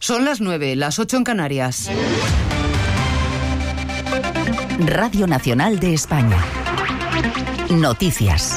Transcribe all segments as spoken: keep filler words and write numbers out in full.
Son las nueve, las ocho en Canarias. Radio Nacional de España. Noticias.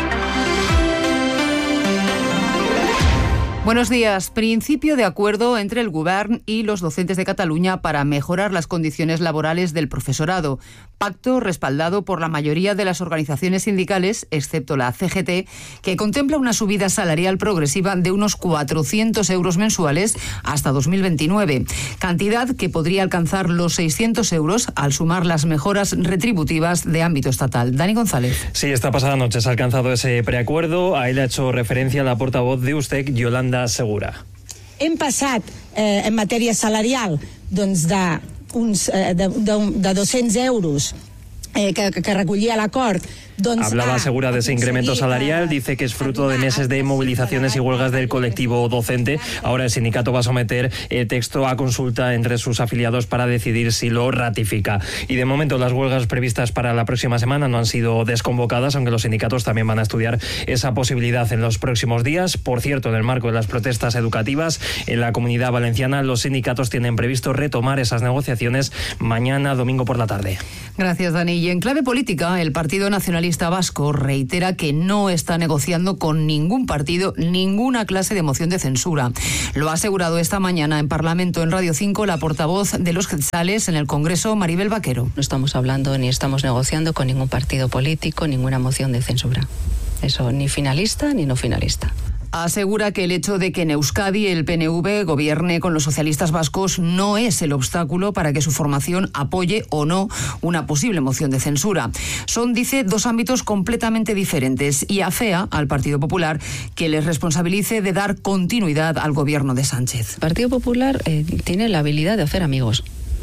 Buenos días. Principio de acuerdo entre el Govern y los docentes de Cataluña para mejorar las condiciones laborales del profesorado. Pacto respaldado por la mayoría de las organizaciones sindicales, excepto la C G T, que contempla una subida salarial progresiva de unos cuatrocientos euros mensuales hasta dos mil veintinueve, cantidad que podría alcanzar los seiscientos euros al sumar las mejoras retributivas de ámbito estatal. Dani González. Sí, esta pasada noche se ha alcanzado ese preacuerdo. A él ha hecho referencia la portavoz de U S T E C, Yolanda Segura. Hem passat eh, en matèria salarial doncs de, uns, eh, de, de, de dos-cents euros eh, que, que recollia l'acord. Hablaba Segura de ese incremento salarial, dice que es fruto de meses de movilizaciones y huelgas del colectivo docente. Ahora el sindicato va a someter el texto a consulta entre sus afiliados para decidir si lo ratifica. Y de momento las huelgas previstas para la próxima semana no han sido desconvocadas, aunque los sindicatos también van a estudiar esa posibilidad en los próximos días. Por cierto, en el marco de las protestas educativas en la Comunidad Valenciana, los sindicatos tienen previsto retomar esas negociaciones mañana, domingo por la tarde. Gracias, Dani. Y en clave política, el Partido Nacionalista Vasco reitera que no está negociando con ningún partido ninguna clase de moción de censura. Lo ha asegurado esta mañana en Parlamento en Radio cinco la portavoz de los Quetzales en el Congreso, Maribel Vaquero. No estamos hablando ni estamos negociando con ningún partido político ninguna moción de censura. Eso, ni finalista ni no finalista. Asegura que el hecho de que en Euskadi el P N V gobierne con los socialistas vascos no es el obstáculo para que su formación apoye o no una posible moción de censura. Son, dice, dos ámbitos completamente diferentes y afea al Partido Popular que les responsabilice de dar continuidad al gobierno de Sánchez. El Partido Popular eh, tiene la habilidad de hacer amigos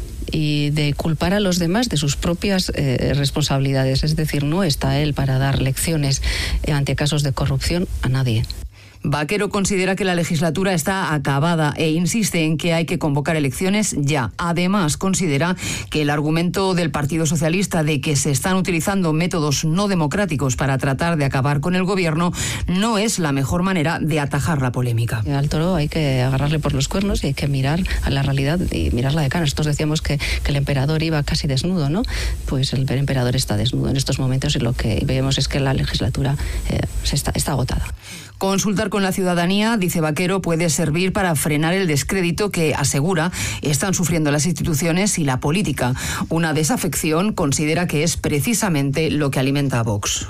y de culpar a los demás de sus propias eh, responsabilidades. Es decir, no está él para dar lecciones eh, ante casos de corrupción a nadie. Vaquero considera que la legislatura está acabada e insiste en que hay que convocar elecciones ya. Además, considera que el argumento del Partido Socialista de que se están utilizando métodos no democráticos para tratar de acabar con el gobierno no es la mejor manera de atajar la polémica. Al toro hay que agarrarle por los cuernos y hay que mirar a la realidad y mirarla de cara. Nosotros decíamos que, que el emperador iba casi desnudo, ¿no? Pues el emperador está desnudo en estos momentos y lo que vemos es que la legislatura eh, se está, está agotada. Consultar con la ciudadanía, dice Vaquero, puede servir para frenar el descrédito que, asegura, están sufriendo las instituciones y la política. Una desafección considera que es precisamente lo que alimenta a Vox.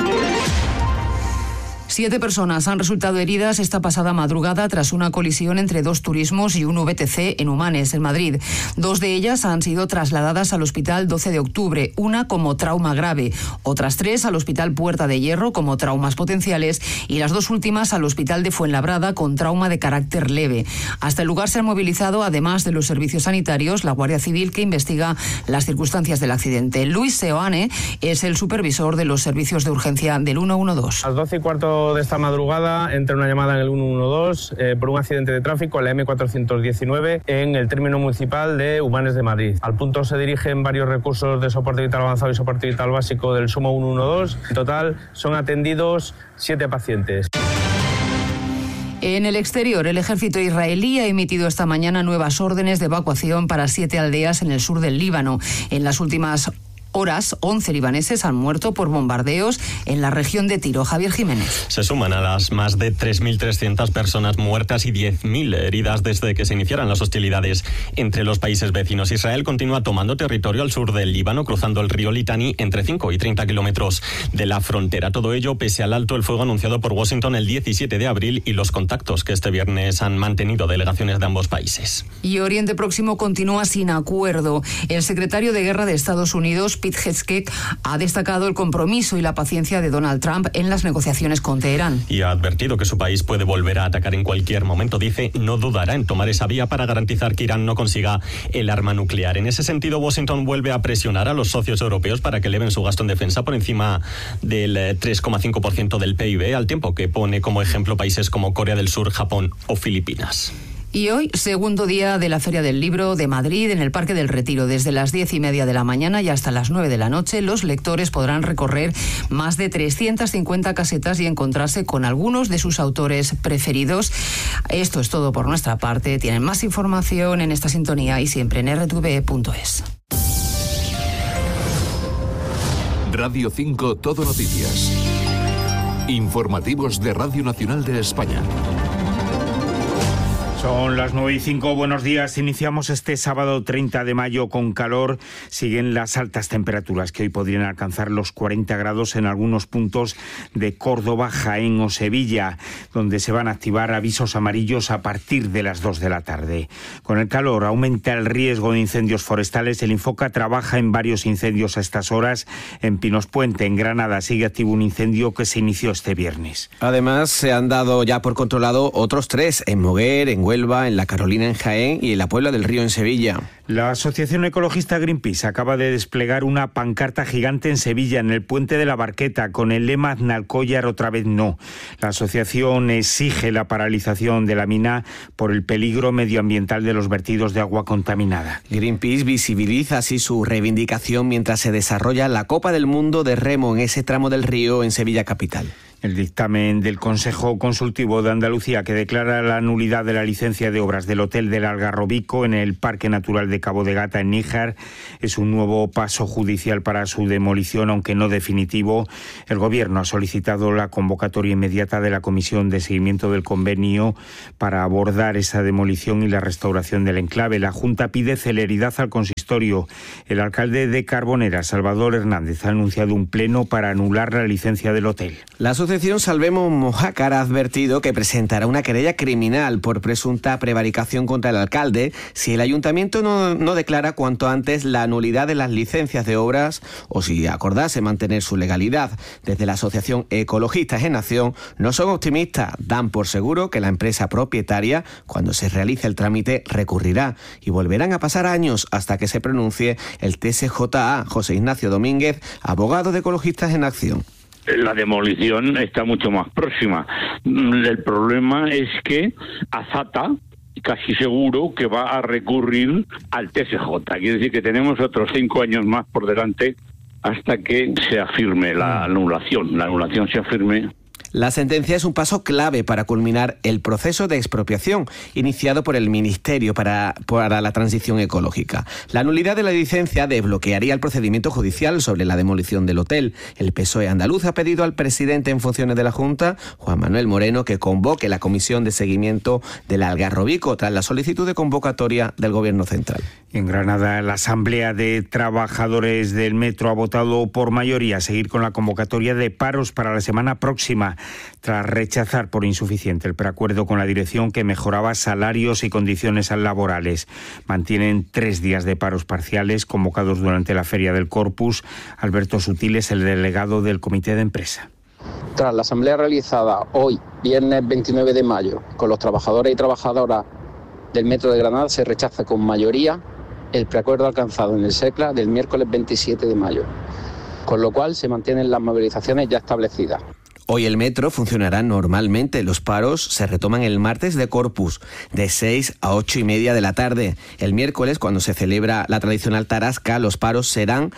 Siete personas han resultado heridas esta pasada madrugada tras una colisión entre dos turismos y un V T C en Humanes, en Madrid. Dos de ellas han sido trasladadas al Hospital doce de octubre, una como trauma grave, otras tres al Hospital Puerta de Hierro como traumas potenciales y las dos últimas al Hospital de Fuenlabrada con trauma de carácter leve. Hasta el lugar se han movilizado, además de los servicios sanitarios, la Guardia Civil que investiga las circunstancias del accidente. Luis Seoane es el supervisor de los servicios de urgencia del ciento doce. A las doce y cuarto de esta madrugada entra una llamada en el ciento doce eh, por un accidente de tráfico en la eme cuatrocientos diecinueve en el término municipal de Humanes de Madrid. Al punto se dirigen varios recursos de soporte vital avanzado y soporte vital básico del SUMO ciento doce. En total son atendidos siete pacientes. En el exterior, el ejército israelí ha emitido esta mañana nuevas órdenes de evacuación para siete aldeas en el sur del Líbano. En las últimas horas, once libaneses han muerto por bombardeos en la región de Tiro. Javier Jiménez. Se suman a las más de tres mil trescientas personas muertas y diez mil heridas desde que se iniciaran las hostilidades entre los países vecinos. Israel continúa tomando territorio al sur del Líbano, cruzando el río Litani entre cinco y treinta kilómetros de la frontera. Todo ello pese al alto el fuego anunciado por Washington el diecisiete de abril y los contactos que este viernes han mantenido delegaciones de ambos países. Y Oriente Próximo continúa sin acuerdo. El secretario de Guerra de Estados Unidos, Pete Hegseth, ha destacado el compromiso y la paciencia de Donald Trump en las negociaciones con Teherán. Y ha advertido que su país puede volver a atacar en cualquier momento. Dice, no dudará en tomar esa vía para garantizar que Irán no consiga el arma nuclear. En ese sentido, Washington vuelve a presionar a los socios europeos para que eleven su gasto en defensa por encima del tres coma cinco por ciento del P I B, al tiempo que pone como ejemplo países como Corea del Sur, Japón o Filipinas. Y hoy, segundo día de la Feria del Libro de Madrid en el Parque del Retiro. Desde las diez y media de la mañana y hasta las nueve de la noche, los lectores podrán recorrer más de trescientas cincuenta casetas y encontrarse con algunos de sus autores preferidos. Esto es todo por nuestra parte. Tienen más información en esta sintonía y siempre en r t v punto es. Radio cinco Todo Noticias. Informativos de Radio Nacional de España. Son las nueve y cinco, buenos días. Iniciamos este sábado treinta de mayo con calor. Siguen las altas temperaturas que hoy podrían alcanzar los cuarenta grados en algunos puntos de Córdoba, Jaén o Sevilla, donde se van a activar avisos amarillos a partir de las dos de la tarde. Con el calor aumenta el riesgo de incendios forestales. El Infoca trabaja en varios incendios a estas horas. En Pinospuente, en Granada, sigue activo un incendio que se inició este viernes. Además, se han dado ya por controlado otros tres, en Moguer, en Huelva, en La Carolina en Jaén y en la Puebla del Río en Sevilla. La asociación ecologista Greenpeace acaba de desplegar una pancarta gigante en Sevilla, en el puente de la Barqueta, con el lema Aznalcóllar otra vez no. La asociación exige la paralización de la mina por el peligro medioambiental de los vertidos de agua contaminada. Greenpeace visibiliza así su reivindicación mientras se desarrolla la Copa del Mundo de Remo en ese tramo del río en Sevilla capital. El dictamen del Consejo Consultivo de Andalucía, que declara la nulidad de la licencia de obras del Hotel del Algarrobico en el Parque Natural de Cabo de Gata, en Níjar, es un nuevo paso judicial para su demolición, aunque no definitivo. El Gobierno ha solicitado la convocatoria inmediata de la Comisión de Seguimiento del Convenio para abordar esa demolición y la restauración del enclave. La Junta pide celeridad al consistorio. El alcalde de Carbonera, Salvador Hernández, ha anunciado un pleno para anular la licencia del hotel. La La asociación Salvemos Mojácar ha advertido que presentará una querella criminal por presunta prevaricación contra el alcalde si el ayuntamiento no, no declara cuanto antes la nulidad de las licencias de obras o si acordase mantener su legalidad. Desde la asociación Ecologistas en Acción no son optimistas, dan por seguro que la empresa propietaria, cuando se realice el trámite, recurrirá y volverán a pasar años hasta que se pronuncie el T S J A. José Ignacio Domínguez, abogado de Ecologistas en Acción. La demolición está mucho más próxima. El problema es que Azata casi seguro que va a recurrir al T S J. Quiere decir que tenemos otros cinco años más por delante hasta que se afirme la anulación. La anulación se afirme. La sentencia es un paso clave para culminar el proceso de expropiación iniciado por el Ministerio para, para la Transición Ecológica. La nulidad de la licencia desbloquearía el procedimiento judicial sobre la demolición del hotel. El P S O E andaluz ha pedido al presidente en funciones de la Junta, Juan Manuel Moreno, que convoque la Comisión de Seguimiento del Algarrobico tras la solicitud de convocatoria del Gobierno central. En Granada, la Asamblea de Trabajadores del Metro ha votado por mayoría seguir con la convocatoria de paros para la semana próxima, tras rechazar por insuficiente el preacuerdo con la dirección que mejoraba salarios y condiciones laborales. Mantienen tres días de paros parciales convocados durante la Feria del Corpus. Alberto Sutil es el delegado del Comité de Empresa. Tras la asamblea realizada hoy, viernes veintinueve de mayo, con los trabajadores y trabajadoras del Metro de Granada, se rechaza con mayoría el preacuerdo alcanzado en el SECLA del miércoles veintisiete de mayo, con lo cual se mantienen las movilizaciones ya establecidas. Hoy el metro funcionará normalmente. Los paros se retoman el martes de Corpus, de seis a ocho y media de la tarde. El miércoles, cuando se celebra la tradicional tarasca, los paros serán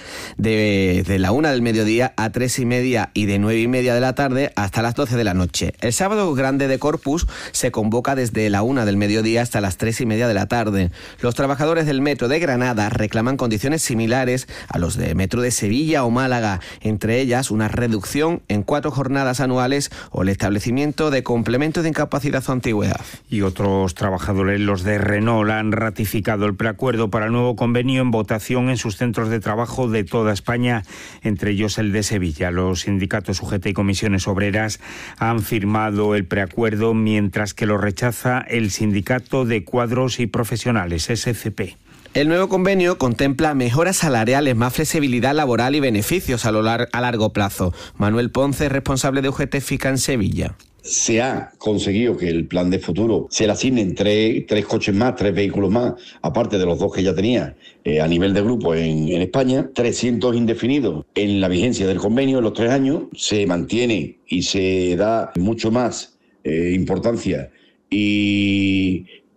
de, de la una del mediodía a tres y media y de nueve y media de la tarde hasta las doce de la noche. El sábado grande de Corpus se convoca desde la una del mediodía hasta las tres y media de la tarde. Los trabajadores del metro de Granada reclaman condiciones similares a los de metro de Sevilla o Málaga, entre ellas una reducción en cuatro jornadas anuales o el establecimiento de complementos de incapacidad o antigüedad. Y otros trabajadores, los de Renault, han ratificado el preacuerdo para el nuevo convenio en votación en sus centros de trabajo de toda España, entre ellos el de Sevilla. Los sindicatos U G T y comisiones obreras han firmado el preacuerdo, mientras que lo rechaza el sindicato de cuadros y profesionales, S C P. El nuevo convenio contempla mejoras salariales, más flexibilidad laboral y beneficios a, lo lar- a largo plazo. Manuel Ponce, responsable de U G T F I C A en Sevilla. Se ha conseguido que el plan de futuro se le asignen tres, tres coches más, tres vehículos más, aparte de los dos que ya tenía eh, a nivel de grupo en, en España, trescientos indefinidos en la vigencia del convenio en los tres años. Se mantiene y se da mucho más eh, importancia y...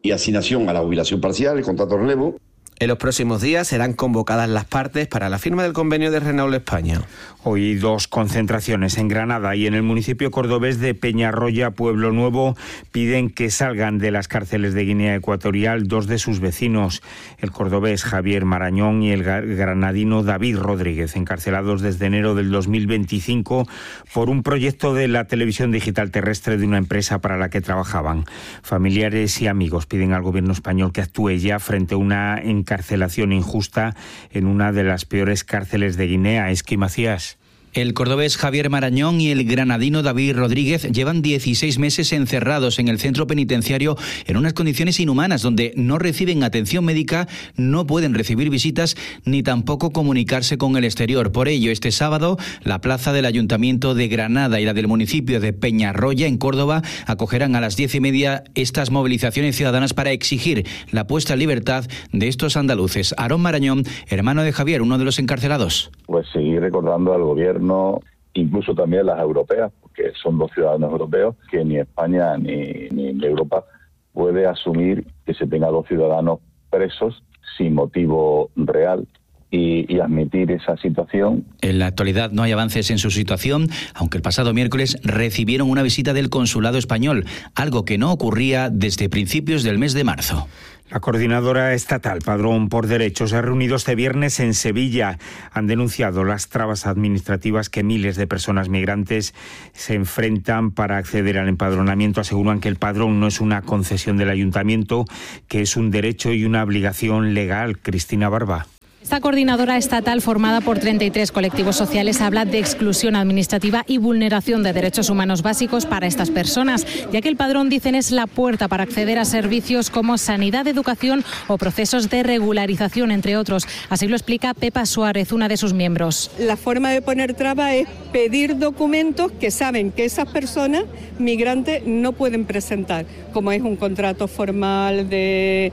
y asignación a la jubilación parcial, el contrato de relevo. En los próximos días serán convocadas las partes para la firma del convenio de Renault España. Hoy dos concentraciones en Granada y en el municipio cordobés de Peñarroya, Pueblo Nuevo, piden que salgan de las cárceles de Guinea Ecuatorial dos de sus vecinos, el cordobés Javier Marañón y el granadino David Rodríguez, encarcelados desde enero del dos mil veinticinco por un proyecto de la televisión digital terrestre de una empresa para la que trabajaban. Familiares y amigos piden al gobierno español que actúe ya frente a una encarcelación injusta en una de las peores cárceles de Guinea. Esqui Macías. El cordobés Javier Marañón y el granadino David Rodríguez llevan dieciséis meses encerrados en el centro penitenciario en unas condiciones inhumanas donde no reciben atención médica, no pueden recibir visitas ni tampoco comunicarse con el exterior. Por ello, este sábado, la plaza del Ayuntamiento de Granada y la del municipio de Peñarroya, en Córdoba, acogerán a las diez y media estas movilizaciones ciudadanas para exigir la puesta en libertad de estos andaluces. Aarón Marañón, hermano de Javier, uno de los encarcelados. Pues seguir recordando al gobierno, incluso también las europeas, porque son dos ciudadanos europeos, que ni España ni, ni Europa puede asumir que se tenga dos ciudadanos presos sin motivo real y, y admitir esa situación. En la actualidad no hay avances en su situación, aunque el pasado miércoles recibieron una visita del consulado español, algo que no ocurría desde principios del mes de marzo. La coordinadora estatal Padrón por Derechos se ha reunido este viernes en Sevilla. Han denunciado las trabas administrativas que miles de personas migrantes se enfrentan para acceder al empadronamiento. Aseguran que el padrón no es una concesión del ayuntamiento, que es un derecho y una obligación legal. Cristina Barba. Esta coordinadora estatal, formada por treinta y tres colectivos sociales, habla de exclusión administrativa y vulneración de derechos humanos básicos para estas personas, ya que el padrón, dicen, es la puerta para acceder a servicios como sanidad, educación o procesos de regularización, entre otros. Así lo explica Pepa Suárez, una de sus miembros. La forma de poner traba es pedir documentos que saben que esas personas migrantes no pueden presentar, como es un contrato formal de,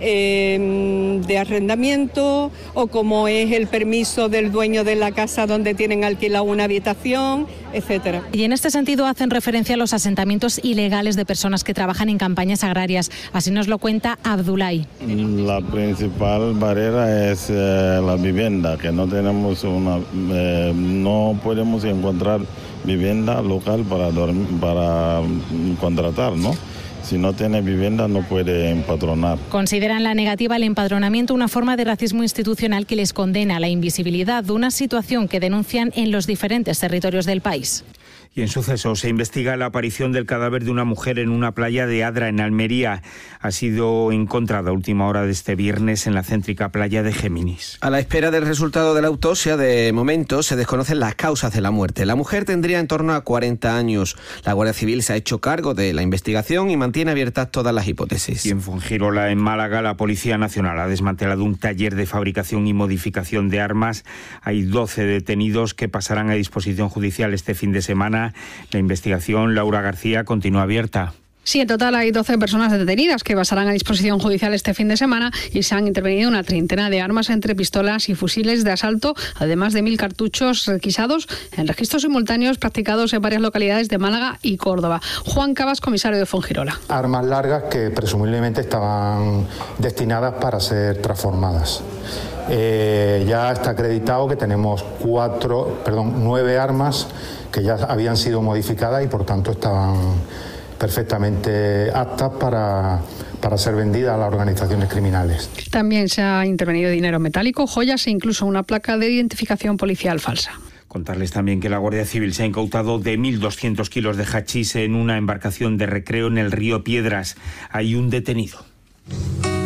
eh, de arrendamiento, o como es el permiso del dueño de la casa donde tienen alquilada una habitación, etcétera. Y en este sentido hacen referencia a los asentamientos ilegales de personas que trabajan en campañas agrarias. Así nos lo cuenta Abdulay. La principal barrera es eh, la vivienda, que no tenemos una, eh, no podemos encontrar vivienda local para dormir, para contratar, ¿no? Si no tiene vivienda no puede empadronar. Consideran la negativa al empadronamiento una forma de racismo institucional que les condena a la invisibilidad de una situación que denuncian en los diferentes territorios del país. Y en sucesos se investiga la aparición del cadáver de una mujer en una playa de Adra, en Almería. Ha sido encontrada a última hora de este viernes en la céntrica playa de Géminis. A la espera del resultado de la autopsia, de momento se desconocen las causas de la muerte. La mujer tendría en torno a cuarenta años. La Guardia Civil se ha hecho cargo de la investigación y mantiene abiertas todas las hipótesis. Y en Fuengirola, en Málaga, la Policía Nacional ha desmantelado un taller de fabricación y modificación de armas. Hay doce detenidos que pasarán a disposición judicial este fin de semana. La investigación, Laura García, continúa abierta. Sí, en total hay doce personas detenidas que pasarán a disposición judicial este fin de semana y se han intervenido una treintena de armas entre pistolas y fusiles de asalto, además de mil cartuchos requisados en registros simultáneos practicados en varias localidades de Málaga y Córdoba. Juan Cabas, comisario de Fuengirola. Armas largas que presumiblemente estaban destinadas para ser transformadas. Eh, ya está acreditado que tenemos cuatro, perdón, nueve armas que ya habían sido modificadas y por tanto estaban perfectamente aptas para, para ser vendidas a las organizaciones criminales. También se ha intervenido dinero metálico, joyas e incluso una placa de identificación policial falsa. Contarles también que la Guardia Civil se ha incautado de mil doscientos kilos de hachís en una embarcación de recreo en el río Piedras. Hay un detenido.